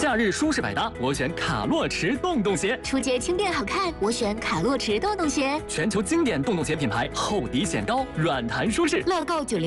夏日舒适百搭，我选卡洛驰洞洞鞋。 出街轻便好看，我选卡洛驰洞洞鞋。 全球经典洞洞鞋品牌，厚底显高，软弹舒适。 乐购90